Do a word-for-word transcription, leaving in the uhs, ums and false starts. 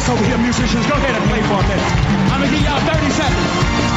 over here, musicians. Go ahead and play for a minute. I'm going to give y'all thirty seconds.